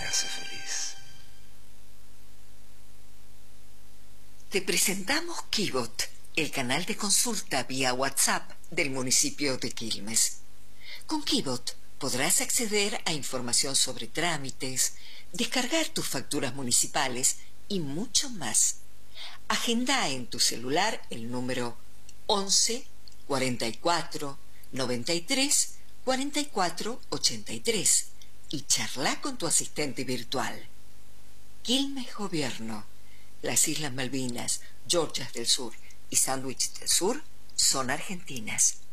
hace feliz. Te presentamos Kibot, el canal de consulta vía WhatsApp del municipio de Quilmes. Con Kibot podrás acceder a información sobre trámites, descargar tus facturas municipales y mucho más. Agenda en tu celular el número 11 44 93 44 83 y charla con tu asistente virtual. Quilmes Gobierno. Las Islas Malvinas, Georgias del Sur y Sandwich del Sur son argentinas.